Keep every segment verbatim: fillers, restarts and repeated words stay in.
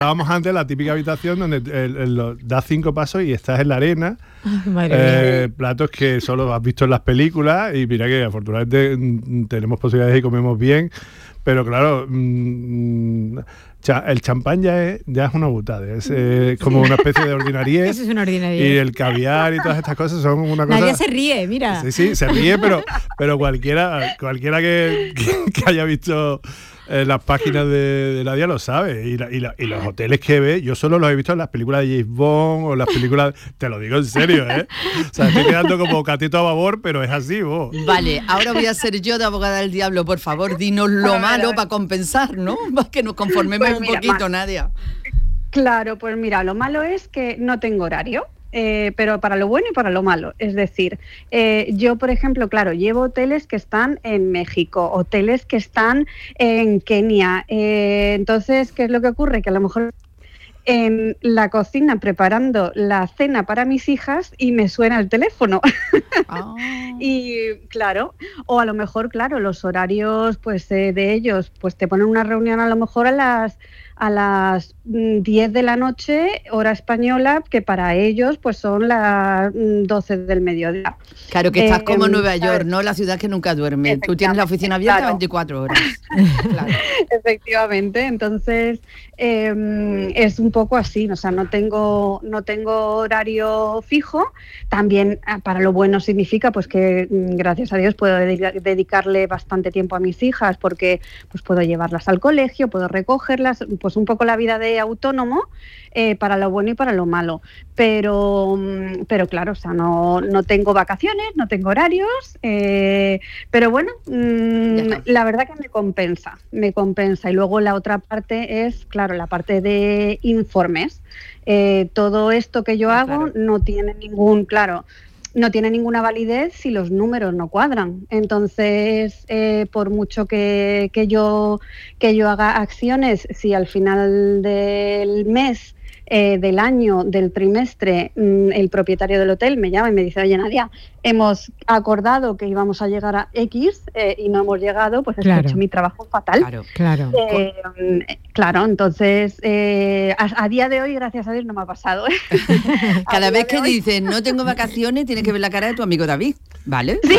Estábamos antes la típica habitación donde el, el, el, das cinco pasos y estás en la arena. Ay, eh, platos que solo has visto en las películas y mira que afortunadamente mm, tenemos posibilidades y comemos bien, pero claro, mm, cha, el champán ya es, ya es una butada, es eh, como una especie de ordinariez. Eso es una ordinariez. Y el caviar y todas estas cosas son una cosa... Nadie se ríe, mira. Sí, sí, se ríe, pero, pero cualquiera, cualquiera que, que, que haya visto... Eh, las páginas de, de Nadia lo sabe y, la, y, la, y los hoteles que ve, yo solo los he visto en las películas de James Bond o las películas, te lo digo en serio, ¿eh? O sea, estoy quedando como catito a babor, pero es así, vos. Vale, ahora voy a ser yo de abogada del diablo, por favor, dinos lo malo para compensar, ¿no? Para que nos conformemos pues mira, un poquito, más. Nadia. Claro, pues mira, lo malo es que no tengo horario. Eh, pero para lo bueno y para lo malo. Es decir, eh, yo, por ejemplo, claro, llevo hoteles que están en México, hoteles que están en Kenia. Eh, entonces, ¿qué es lo que ocurre? Que a lo mejor en la cocina preparando la cena para mis hijas y me suena el teléfono. Oh. Y claro, o a lo mejor, claro, los horarios pues eh, de ellos, pues te ponen una reunión a lo mejor a las a las diez de la noche, hora española, que para ellos pues son las doce del mediodía. Claro, que estás eh, como en Nueva York, ¿no? La ciudad que nunca duerme. Tú tienes la oficina abierta claro. veinticuatro horas. Claro. Efectivamente, entonces eh, es un poco así, o sea, no tengo, no tengo horario fijo. También para lo bueno significa pues que gracias a Dios puedo dedicarle bastante tiempo a mis hijas porque pues puedo llevarlas al colegio, puedo recogerlas, pues un poco la vida de autónomo, eh, para lo bueno y para lo malo. Pero, pero claro, o sea, no, no tengo vacaciones, no tengo horarios, eh, pero bueno, mmm, la verdad que me compensa, me compensa. Y luego la otra parte es, claro, la parte de informes. Eh, todo esto que yo ah, hago claro. no tiene ningún, claro, no tiene ninguna validez si los números no cuadran. Entonces, eh, por mucho que, que, yo, que yo haga acciones, si al final del mes, eh, del año, del trimestre, mmm, el propietario del hotel me llama y me dice, oye, Nadia, hemos acordado que íbamos a llegar a X eh, y no hemos llegado, pues claro. he hecho mi trabajo fatal. Claro, claro. Eh, claro, entonces, eh, a, a día de hoy, gracias a Dios, no me ha pasado. ¿eh? Cada vez que dices, no tengo vacaciones, tienes que ver la cara de tu amigo David, ¿vale? Sí.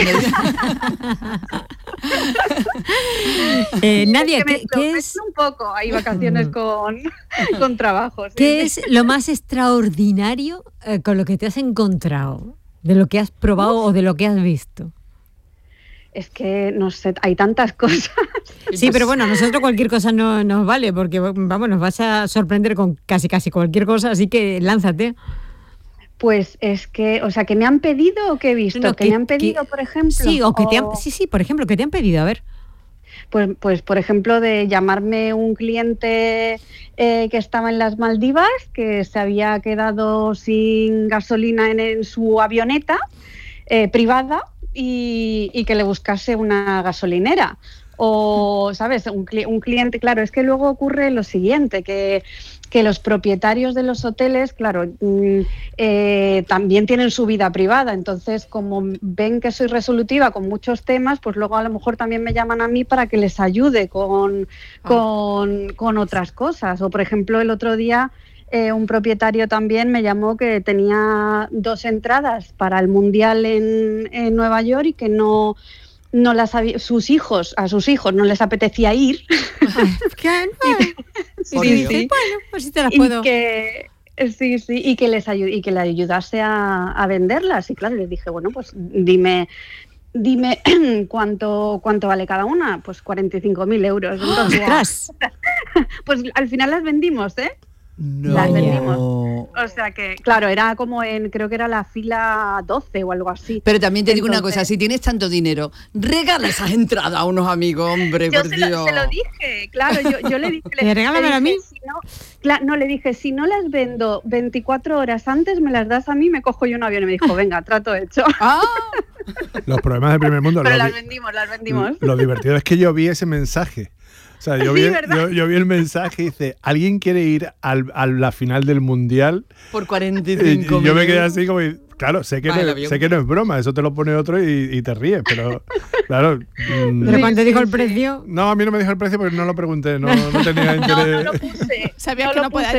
eh, Nadia, es que ¿qué, ¿qué es? un poco, hay vacaciones con, con trabajos. ¿Qué ¿sí? es lo más extraordinario eh, con lo que te has encontrado? ¿De lo que has probado Uf. o de lo que has visto? Es que, no sé, hay tantas cosas. Sí, pero bueno, a nosotros cualquier cosa no nos vale, porque, vamos, nos vas a sorprender con casi casi cualquier cosa, así que lánzate. Pues es que, o sea, que me han pedido o que he visto, no, que, que me han pedido, que, por ejemplo. Sí, o que o... te han, sí, sí, por ejemplo, que te han pedido, a ver. Pues, pues por ejemplo, de llamarme un cliente eh, que estaba en las Maldivas, que se había quedado sin gasolina en, en su avioneta eh, privada y, y que le buscase una gasolinera. O, ¿sabes? Un, un cliente, claro, es que luego ocurre lo siguiente, que... que los propietarios de los hoteles, claro, eh, también tienen su vida privada, entonces como ven que soy resolutiva con muchos temas, pues luego a lo mejor también me llaman a mí para que les ayude con, ah. con, con otras cosas. O por ejemplo, el otro día eh, un propietario también me llamó que tenía dos entradas para el Mundial en, en Nueva York y que no... no las había, sus hijos, a sus hijos no les apetecía ir. ¿Qué? Sí, sí, sí. Bueno, pues sí te las puedo. Y que, sí, sí, y que les ayud- y que le ayudase a, a venderlas. Y claro, les dije, bueno, pues dime, dime cuánto, cuánto vale cada una. Pues cuarenta y cinco mil euros. Entonces, pues al final las vendimos, ¿eh? No. Las vendimos. O sea que, claro, era como en, creo que era la fila doce o algo así. Pero también te digo Entonces, una cosa, si tienes tanto dinero, regala esas entradas a unos amigos, hombre, yo por se Dios. Lo, se lo dije, claro, yo, yo le dije... ¿Le regálamelo a mí? Si no, claro, no, le dije, si no las vendo veinticuatro horas antes, me las das a mí, me cojo yo un avión. Y me dijo, venga, trato hecho. Ah. Los problemas del primer mundo. Pero lo, las vendimos, las vendimos. Lo divertido es que yo vi ese mensaje. O sea, yo, sí, vi, yo, yo vi el mensaje y dice, ¿alguien quiere ir al, a la final del Mundial? Por cuarenta y cinco y, y yo me quedé así como, claro, sé que, no, sé que no es broma, eso te lo pone otro y, y te ríes, pero claro. ¿Pero cuánto te dijo el precio? No, a mí no me dijo el precio porque no lo pregunté, no, no tenía interés. No, no lo puse. Sabías no que lo no podía